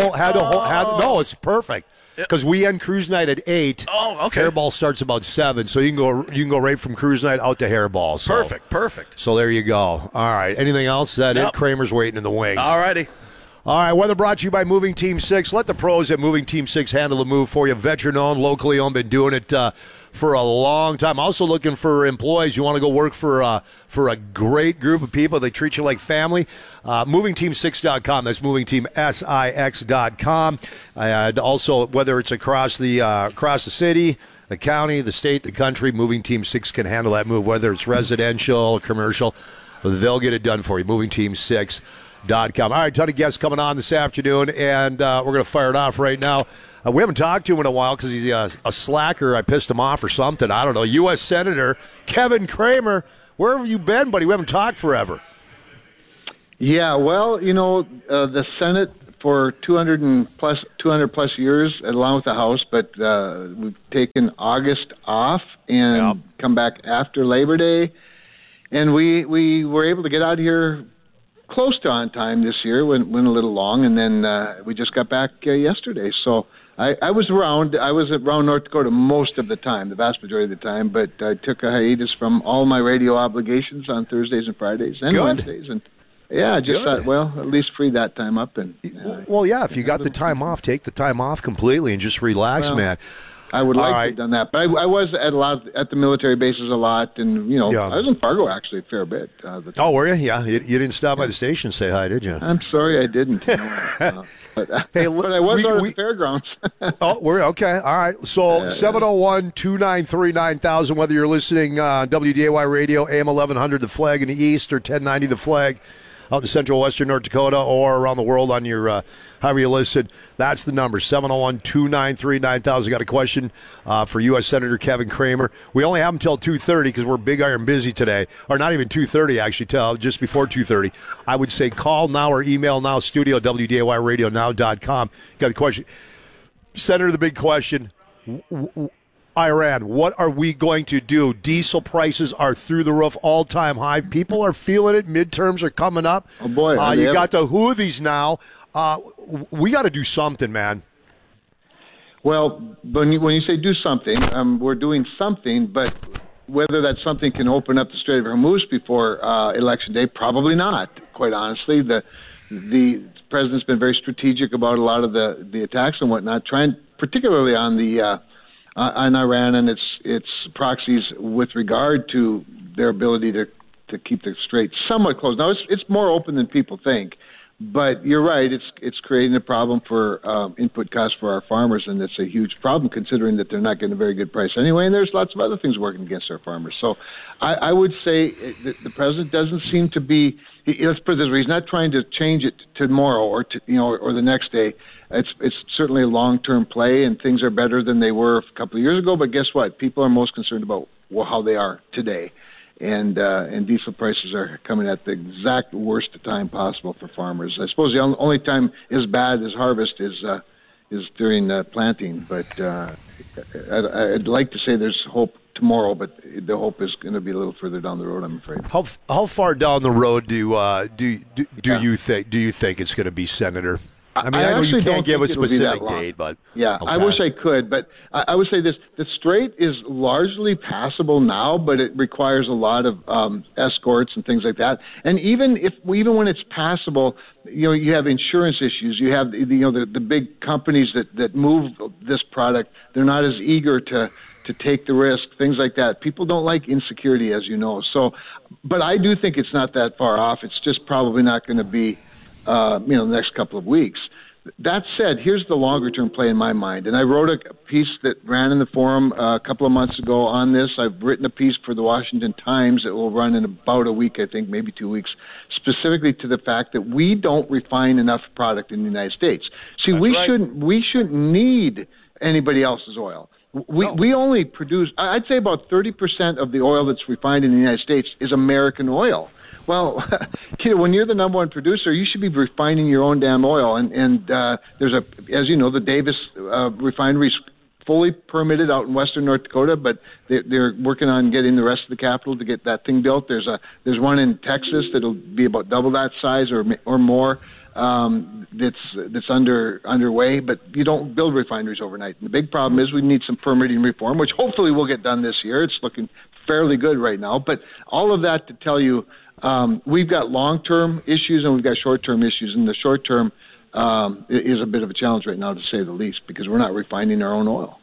no, it's perfect. Because we end cruise night at 8. Oh, okay. Hairball starts about 7, so you can go right from cruise night out to Hairball. So. Perfect. So there you go. All right. Anything else? Is that it? Kramer's waiting in the wings. All righty. All right, weather brought to you by Moving Team 6. Let the pros at Moving Team 6 handle the move for you. Veteran-owned, locally owned, been doing it for a long time. Also looking for employees. You want to go work for a great group of people. They treat you like family. MovingTeam6.com. That's MovingTeamSix.com. And also, whether it's across the city, the county, the state, the country, Moving Team 6 can handle that move. Whether it's residential, commercial, they'll get it done for you. Moving Team 6. All right, ton of guests coming on this afternoon, and we're going to fire it off right now. We haven't talked to him in a while because he's a slacker. I pissed him off or something. I don't know. U.S. Senator Kevin Cramer, where have you been, buddy? We haven't talked forever. Yeah, well, the Senate for 200 plus years, along with the House, but we've taken August off and come back after Labor Day, and we were able to get out here close to on time this year. Went a little long, and then we just got back yesterday. So I was around North Dakota most of the time, the vast majority of the time, but I took a hiatus from all my radio obligations on Thursdays and Fridays and Wednesdays, and yeah, I just thought, well, at least free that time up. And well, yeah, if you got the time off, take the time off completely and just relax, man. I would like to have done that, but I was at the military bases a lot, and I was in Fargo actually a fair bit. Oh, were you? Yeah, you didn't stop by the station and say hi, did you? I'm sorry, I didn't. But I was on the fairgrounds. We're okay. All right. So 701-293-9000. Whether you're listening WDAY Radio, AM 1100, The Flag in the East, or 1090 The Flag out in central western North Dakota, or around the world on your however you listen, that's the number, 701-293-9000. Got a question for U.S. Senator Kevin Cramer. We only have him till 2:30 because we're big iron busy today, or not even 2:30 actually, till just before 2:30. I would say call now or email now, studio WDAYradionow.com. Got a question. Senator, the big question, Iran, what are we going to do? Diesel prices are through the roof, all-time high. People are feeling it. Midterms are coming up. Oh, boy. You got the Houthis now. We got to do something, man. Well, when you say do something, we're doing something, but whether that something can open up the Strait of Hormuz before Election Day, probably not, quite honestly. The president's been very strategic about a lot of the attacks and whatnot, trying particularly on on Iran and its proxies with regard to their ability to keep the strait somewhat closed. Now, it's more open than people think, but you're right. It's creating a problem for input costs for our farmers, and it's a huge problem considering that they're not getting a very good price anyway, and there's lots of other things working against our farmers. So I would say that the president doesn't seem to be, let's put it this way, he's not trying to change it tomorrow or the next day. It's certainly a long-term play, and things are better than they were a couple of years ago. But guess what? People are most concerned about how they are today, and diesel prices are coming at the exact worst time possible for farmers. I suppose the only time is bad as harvest is during planting. But I'd like to say there's hope tomorrow, but the hope is going to be a little further down the road, I'm afraid. How far down the road do you think it's going to be, Senator? I mean, I know you can't give a specific date, but yeah, okay. I wish I could. But I would say this: the strait is largely passable now, but it requires a lot of escorts and things like that. And even when it's passable, you have insurance issues. You have the big companies that move this product. They're not as eager to take the risk, things like that. People don't like insecurity, as you know. So, but I do think it's not that far off. It's just probably not going to be the next couple of weeks. That said, here's the longer-term play in my mind. And I wrote a piece that ran in the Forum a couple of months ago on this. I've written a piece for the Washington Times that will run in about a week, I think, maybe 2 weeks, specifically to the fact that we don't refine enough product in the United States. See, we shouldn't need anybody else's oil. We only produce, I'd say about 30% of the oil that's refined in the United States is American oil. Well, when you're the number one producer, you should be refining your own damn oil. And there's as you know, the Davis refinery is fully permitted out in western North Dakota, but they're working on getting the rest of the capital to get that thing built. There's one in Texas that'll be about double that size or more. That's underway, but you don't build refineries overnight. And the big problem is we need some permitting reform, which hopefully will get done this year. It's looking fairly good right now. But all of that to tell you, we've got long-term issues and we've got short-term issues. And the short-term is a bit of a challenge right now, to say the least, because we're not refining our own oil.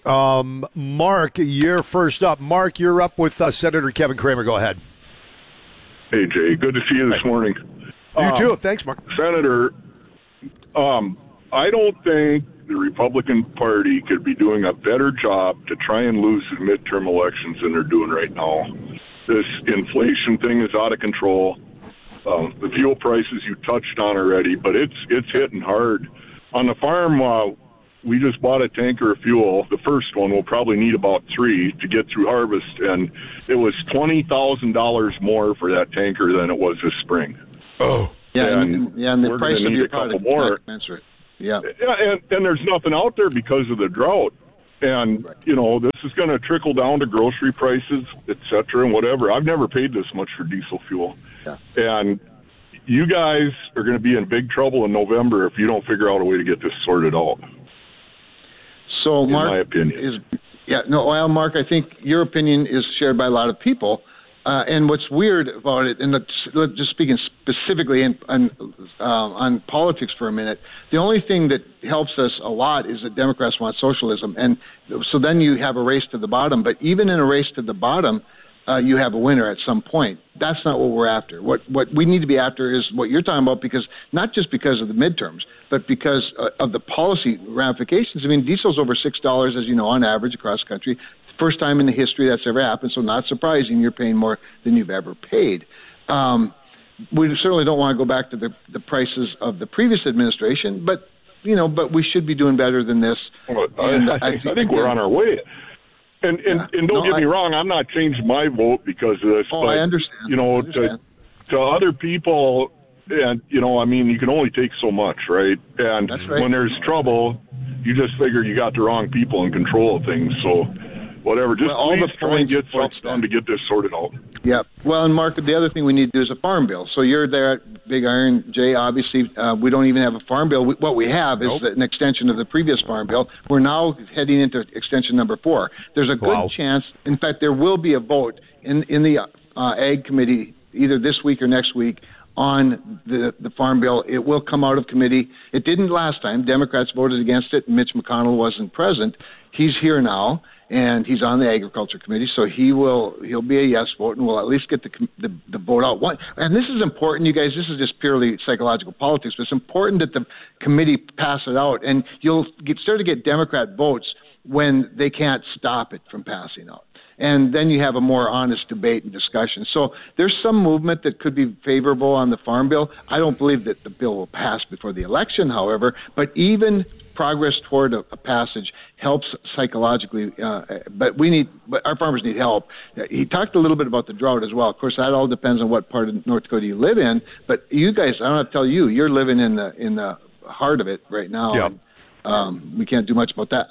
Mark, you're first up. Mark, you're up with Senator Kevin Cramer. Go ahead. Hey, Jay. Good to see you this morning. You too. Thanks, Mark. Senator, I don't think the Republican Party could be doing a better job to try and lose the midterm elections than they're doing right now. This inflation thing is out of control. The fuel prices you touched on already, but it's hitting hard. On the farm, we just bought a tanker of fuel. The first one, we'll probably need about 3 to get through harvest, and it was $20,000 more for that tanker than it was this spring. Oh. Yeah, and the price of your product is not commensurate. Yeah, and there's nothing out there because of the drought. And, this is going to trickle down to grocery prices, et cetera, and whatever. I've never paid this much for diesel fuel. Yeah. And you guys are going to be in big trouble in November if you don't figure out a way to get this sorted out. So, Mark, in my opinion. Mark, I think your opinion is shared by a lot of people. And what's weird about it, and let's just speaking specifically on politics for a minute, the only thing that helps us a lot is that Democrats want socialism. And so then you have a race to the bottom. But even in a race to the bottom, you have a winner at some point. That's not what we're after. What we need to be after is what you're talking about, because not just because of the midterms, but because of the policy ramifications. I mean, diesel's over $6, as you know, on average across the country. First time in the history that's ever happened, so not surprising you're paying more than you've ever paid. We certainly don't want to go back to the prices of the previous administration, but we should be doing better than this. I think we're on our way. And don't get me wrong, I'm not changing my vote because of this. Oh, but, I understand. To other people, and you can only take so much, right? And when there's trouble, you just figure you got the wrong people in control of things. So whatever, just please try and get something done to get this sorted out. Yeah. Well, and Mark, the other thing we need to do is a farm bill. So you're there at Big Iron, Jay. Obviously, we don't even have a farm bill. What we have is an extension of the previous farm bill. We're now heading into extension number 4. There's a good chance, in fact, there will be a vote in the Ag Committee either this week or next week on the farm bill. It will come out of committee. It didn't last time. Democrats voted against it, and Mitch McConnell wasn't present. He's here now, and he's on the Agriculture Committee, so he'll be a yes vote, and we'll at least get the vote out. And this is important, you guys. This is just purely psychological politics, but it's important that the committee pass it out, and you'll start to get Democrat votes when they can't stop it from passing out. And then you have a more honest debate and discussion. So there's some movement that could be favorable on the farm bill. I don't believe that the bill will pass before the election, however, but even progress toward a passage helps psychologically. But our farmers need help. He talked a little bit about the drought as well. Of course, that all depends on what part of North Dakota you live in. But you guys, I don't have to tell you, you're living in the heart of it right now. Yep. We can't do much about that.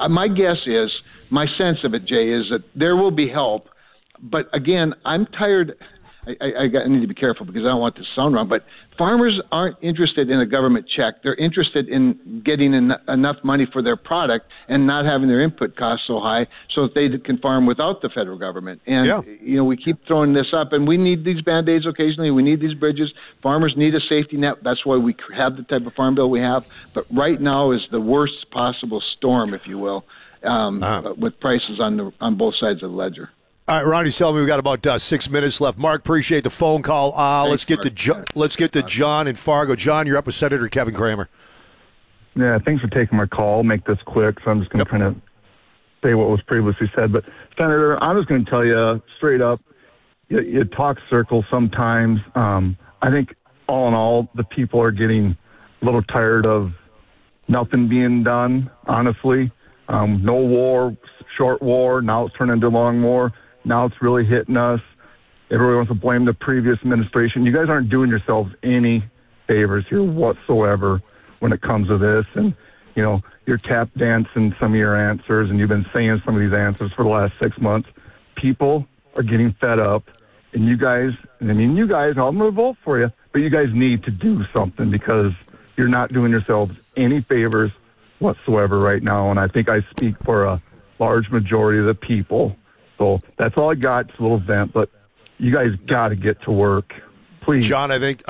My sense of it, Jay, is that there will be help. But again, I'm tired. I need to be careful because I don't want this to sound wrong, but farmers aren't interested in a government check. They're interested in getting enough money for their product and not having their input costs so high so that they can farm without the federal government. And, we keep throwing this up, and we need these Band-Aids occasionally. We need these bridges. Farmers need a safety net. That's why we have the type of farm bill we have. But right now is the worst possible storm, if you will, with prices on both sides of the ledger. All right, Ronnie's telling me we've got about 6 minutes left. Mark, appreciate the phone call. Let's get to John in Fargo. John, you're up with Senator Kevin Cramer. Yeah, thanks for taking my call. I'll make this quick, so I'm just going to kind of say what was previously said. But, Senator, I'm just going to tell you straight up, you talk circles sometimes. I think all in all, the people are getting a little tired of nothing being done, honestly. No war, short war, now it's turned into long war. Now it's really hitting us. Everybody wants to blame the previous administration. You guys aren't doing yourselves any favors here whatsoever when it comes to this. And, you're tap dancing some of your answers, and you've been saying some of these answers for the last 6 months. People are getting fed up. And you guys, I'm going to vote for you, but you guys need to do something because you're not doing yourselves any favors whatsoever right now. And I think I speak for a large majority of the people. So that's all I got. It's a little vent, but you guys got to get to work, please. John, I think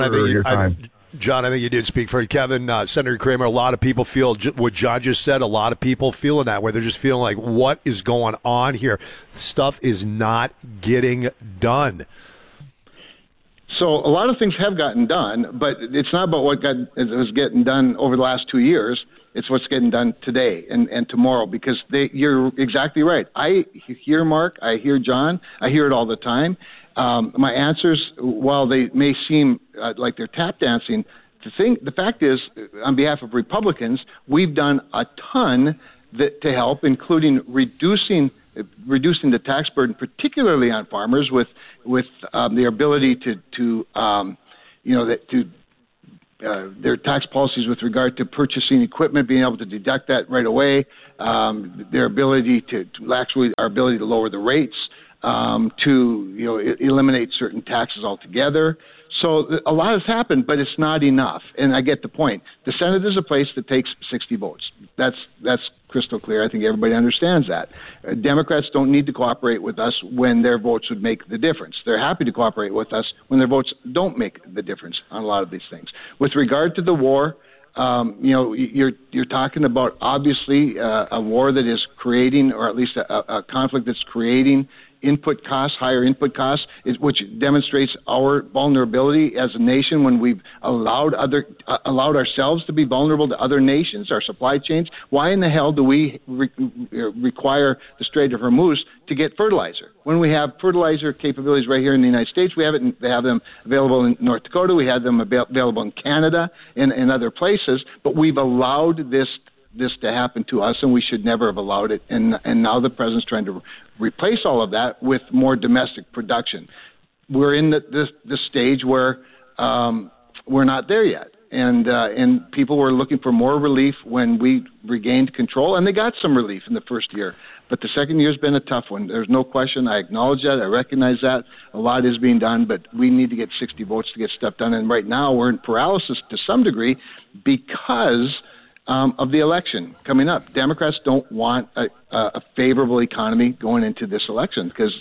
you did speak for Kevin. Senator Cramer, a lot of people feel what John just said. A lot of people feeling that way. They're just feeling like, what is going on here? Stuff is not getting done. So a lot of things have gotten done, but it's not about what was getting done over the last 2 years. It's what's getting done today and tomorrow, because you're exactly right. I hear Mark, I hear John, I hear it all the time. My answers, while they may seem like they're tap dancing, the fact is, on behalf of Republicans, we've done a ton to help, including reducing the tax burden, particularly on farmers, with their ability to their tax policies with regard to purchasing equipment, being able to deduct that right away, their ability our ability to lower the rates, to eliminate certain taxes altogether. So a lot has happened, but it's not enough. And I get the point. The Senate is a place that takes 60 votes. That's crystal clear. I think everybody understands that. Democrats don't need to cooperate with us when their votes would make the difference. They're happy to cooperate with us when their votes don't make the difference on a lot of these things. With regard to the war, you're talking about obviously a war that is creating, or at least a conflict that's creating higher input costs, which demonstrates our vulnerability as a nation when we've allowed ourselves to be vulnerable to other nations, our supply chains. Why in the hell do we require the Strait of Hormuz to get fertilizer when we have fertilizer capabilities right here in the United States? We have them available in North Dakota. We have them available in Canada and other places, but we've allowed this to happen to us, and we should never have allowed it. And now the president's trying to replace all of that with more domestic production. We're in the stage where we're not there yet, and people were looking for more relief when we regained control, and they got some relief in the first year. But the second year's been a tough one. There's no question. I acknowledge that. I recognize that. A lot is being done, but we need to get 60 votes to get stuff done. And right now we're in paralysis to some degree because of the election coming up. Democrats don't want a favorable economy going into this election because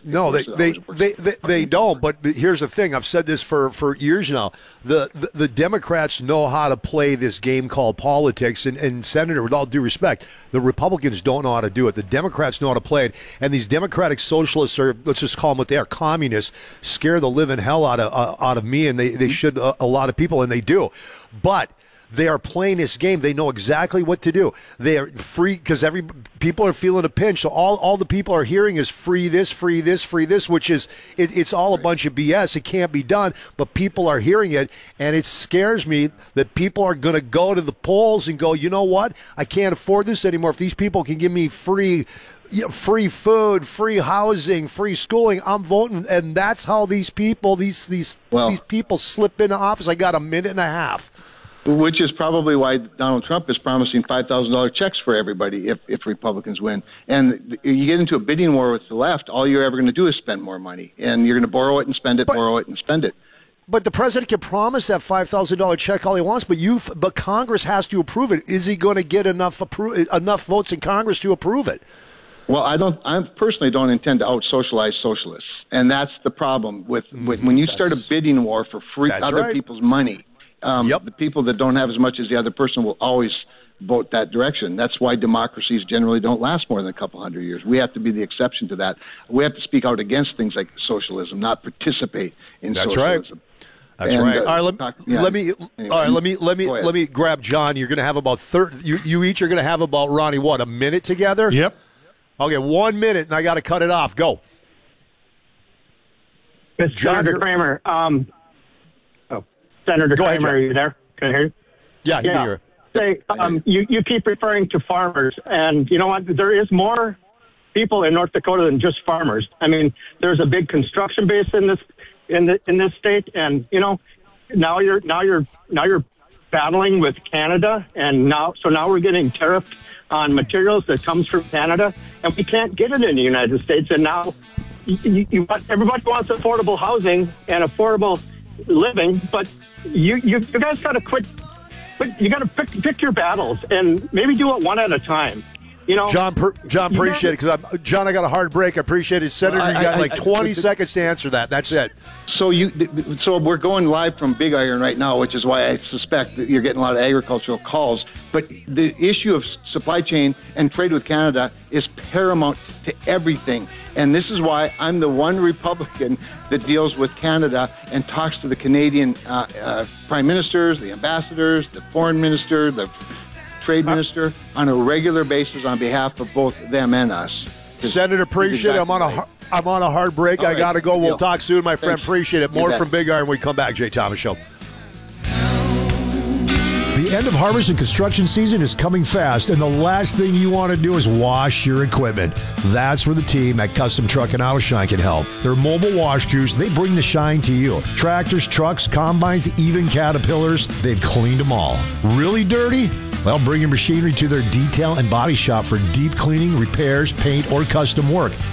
they don't. But here's the thing: I've said this for years now. The Democrats know how to play this game called politics, and Senator, with all due respect, the Republicans don't know how to do it. The Democrats know how to play it, and these Democratic socialists, or let's just call them what they are, communists, scare the living hell out of me, and they should a lot of people, and they do, but they are playing this game. They know exactly what to do. They are free because people are feeling a pinch. So all the people are hearing is free this, which is it's all a bunch of BS. It can't be done, but people are hearing it, and it scares me that people are going to go to the polls and go, you know what? I can't afford this anymore. If these people can give me free food, free housing, free schooling, I'm voting. And that's how these people slip into office. I got a minute and a half. Which is probably why Donald Trump is promising $5,000 checks for everybody if Republicans win. And you get into a bidding war with the left, all you're ever going to do is spend more money. And you're going to borrow it and spend it, borrow it and spend it. But the president can promise that $5,000 check all he wants, but Congress has to approve it. Is he going to get enough votes in Congress to approve it? Well, I personally don't intend to out-socialize socialists. And that's the problem with when you start a bidding war for other people's money. The people that don't have as much as the other person will always vote that direction. That's why democracies generally don't last more than a couple hundred years. We have to be the exception to that. We have to speak out against things like socialism, not participate in socialism. That's right. All right, let me grab John. You're going to have about 30. You each are going to have about, Ronnie, what, a minute together? Yep. Okay, 1 minute, and I got to cut it off. Go. Mr. Senator Kramer. Senator Kramer, are you there? Can I hear you? Yeah, you can hear. Say, you keep referring to farmers, and you know what? There is more people in North Dakota than just farmers. I mean, there's a big construction base in this state, and you know, now you're battling with Canada, and now we're getting tariffed on materials that comes from Canada, and we can't get it in the United States. And now everybody wants affordable housing and affordable living, but you guys got to quit. You got to pick your battles and maybe do it one at a time. You know, John, appreciate it because John, I got a hard break. I appreciate it, Senator. You got 20 seconds to answer that. That's it. So we're going live from Big Iron right now, which is why I suspect that you're getting a lot of agricultural calls. But the issue of supply chain and trade with Canada is paramount to everything. And this is why I'm the one Republican that deals with Canada and talks to the Canadian prime ministers, the ambassadors, the foreign minister, the trade minister on a regular basis on behalf of both them and us. Senator, appreciate it. I'm on a hard break. All I right. got to go. We'll Deal. talk soon, my friend. Thanks. Appreciate it. You More bet. from Big Iron when we come back. Jay Thomas Show. The end of harvest and construction season is coming fast, and the last thing you want to do is wash your equipment. That's where the team at Custom Truck and Auto Shine can help. Their mobile wash crews, they bring the shine to you. Tractors, trucks, combines, even Caterpillars, they've cleaned them all. Really dirty? Well, bring your machinery to their detail and body shop for deep cleaning, repairs, paint, or custom work.